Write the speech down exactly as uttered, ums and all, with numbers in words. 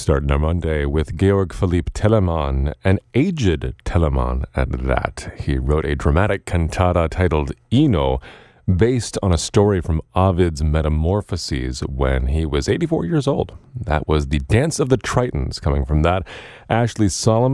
starting our Monday with Georg Philipp Telemann, an aged Telemann at that. He wrote a dramatic cantata titled Ino, based on a story from Ovid's Metamorphoses when he was eighty-four years old. That was the Dance of the Tritons coming from that. Ashley Solomon